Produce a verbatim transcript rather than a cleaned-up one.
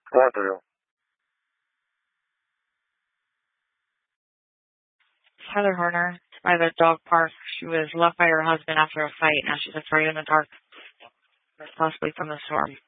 Gabriel. Heather Horner by the dog park. She was left by her husband after a fight. Now she's afraid in the dark, possibly from the storm.